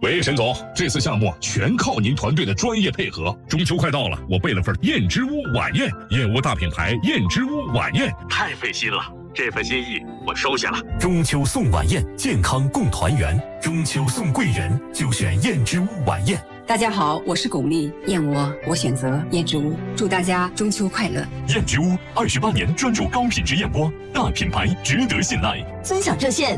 喂，沈总，这次项目全靠您团队的专业配合。中秋快到了，我备了份燕之屋晚宴，燕窝大品牌燕之屋晚宴，太费心了。这份心意我收下了。 中秋送晚宴，健康共团圆。中秋送贵人，就选燕之屋晚宴。 大家好，我是巩俐，燕窝我选择燕之屋，祝大家中秋快乐。 燕之屋28年专注高品质燕窝，大品牌值得信赖。 尊享热线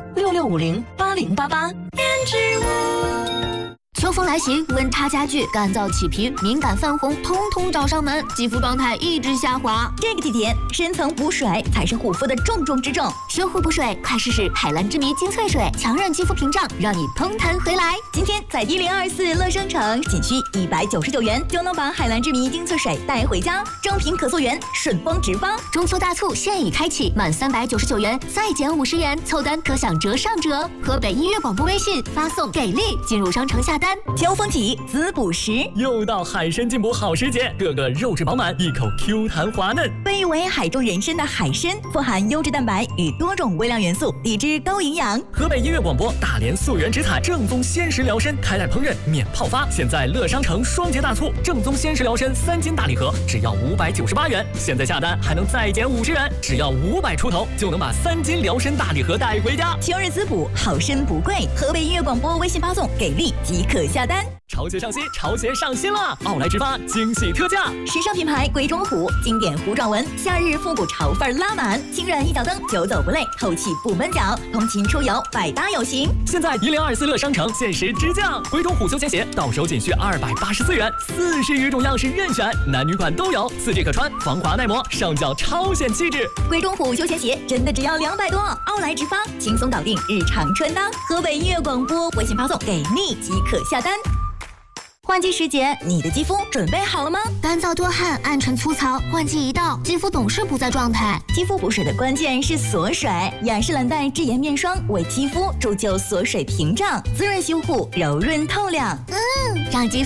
66508088。燕之屋。 秋风来袭，温差加剧，干燥起皮、敏感泛红，通通找上门，肌肤状态一直下滑。 这个季节，深层补水才是护肤的重中之重。 修护补水，快试试海蓝之谜精粹水，强韧肌肤屏障，让你通弹回来。 今天在1024乐商城，仅需199元就能把海蓝之谜精粹水带回家，正品可溯源，顺丰直发。 中秋大促现已开启，满399元再减50元，凑单可享折上折。河北音乐广播微信发送给力进入商城下单。 秋风起，滋补时， 又到海参进补好时节，个个肉质饱满，一口 Q 弹滑嫩。 被誉为海中人参的海参，富含优质蛋白与多种微量元素，理智高营养。 河北音乐广播大连溯源直采正宗鲜食疗参，开袋烹饪免泡发。现在乐商城双节大促，正宗鲜食疗参3斤大礼盒只要598元，现在下单还能再减50元，只要500出头就能把3斤疗参大礼盒带回家。 秋日滋补，好参不贵。河北音乐广播微信发送给力即可下单。 潮鞋上新，潮鞋上新了！奥莱直发惊喜特价， 时尚品牌鬼冢虎，经典糊状纹，夏日复古潮范拉满，轻软一脚蹬，久走不累，透气不闷脚，通勤出游百搭有型。 现在1024乐商城限时直降，鬼冢虎休闲鞋到手仅需284元，40余种样式任选，男女款都有，4G 可穿，防滑耐磨，上脚超显气质。 鬼冢虎休闲鞋真的只要200多，奥莱直发轻松搞定日常穿搭。河北音乐广播微信发送给力即可下单。换季时节，你的肌肤准备好了吗？ 干燥多汗、暗沉粗糙，换季一到，肌肤总是不在状态。 肌肤补水的关键是锁水，雅诗兰黛智颜面霜为肌肤铸就锁水屏障，滋润修护，柔润透亮。 让肌肤